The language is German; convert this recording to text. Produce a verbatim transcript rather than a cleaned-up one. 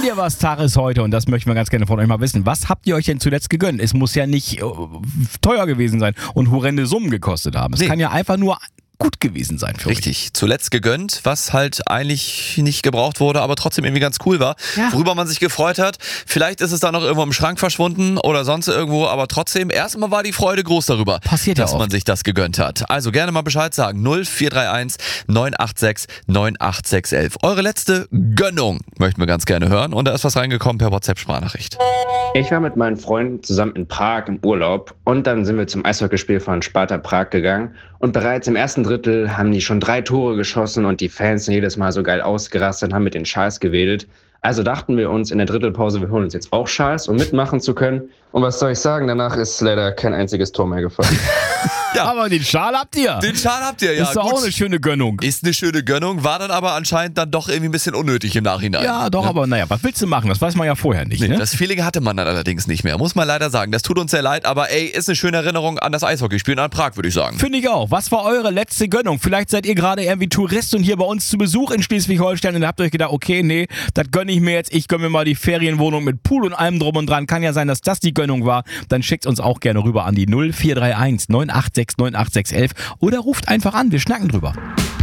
dir was Tag ist heute und das möchten wir ganz gerne von euch mal wissen. Was habt ihr euch denn zuletzt gegönnt? Es muss ja nicht äh, teuer gewesen sein und horrende Summen gekostet haben. Es Nee. kann ja einfach nur gut gewesen sein für euch. Richtig, zuletzt gegönnt, was halt eigentlich nicht gebraucht wurde, aber trotzdem irgendwie ganz cool war, Ja. worüber man sich gefreut hat. Vielleicht ist es da noch irgendwo im Schrank verschwunden oder sonst irgendwo, aber trotzdem, erstmal war die Freude groß darüber, Passiert ja dass oft. man sich das gegönnt hat. Also gerne mal Bescheid sagen, null vier drei eins neun acht sechs neun acht sechs eins eins. Eure letzte Gönnung möchten wir ganz gerne hören und da ist was reingekommen per WhatsApp-Sprachnachricht. Ich war mit meinen Freunden zusammen in Prag im Urlaub und dann sind wir zum Eishockeyspiel von Sparta Prag gegangen und bereits im ersten Drittel haben die schon drei Tore geschossen und die Fans sind jedes Mal so geil ausgerastet und haben mit den Schals gewedelt. Also dachten wir uns in der Drittelpause, wir holen uns jetzt auch Schals, um mitmachen zu können. Und was soll ich sagen, danach ist leider kein einziges Tor mehr gefallen. Ja. Aber den Schal habt ihr. Den Schal habt ihr, ja. ist doch gut. auch eine schöne Gönnung. Ist eine schöne Gönnung, war dann aber anscheinend dann doch irgendwie ein bisschen unnötig im Nachhinein. Ja, doch, aber naja, was willst du machen? Das weiß man ja vorher nicht. Nee, Ne? das Feeling hatte man dann allerdings nicht mehr, muss man leider sagen. Das tut uns sehr leid, aber ey, ist eine schöne Erinnerung an das Eishockeyspielen an Prag, würde ich sagen. Finde ich auch. Was war eure letzte Gönnung? Vielleicht seid ihr gerade irgendwie Tourist und hier bei uns zu Besuch in Schleswig-Holstein und habt euch gedacht, okay, nee, das gönne ich mir jetzt. Ich gönne mir mal die Ferienwohnung mit Pool und allem drum und dran. Kann ja sein, dass das die Gönnung war. Dann schickt uns auch gerne rüber an die null vier drei eins neun acht sechs neun acht sechs eins eins oder ruft einfach an. Wir schnacken drüber.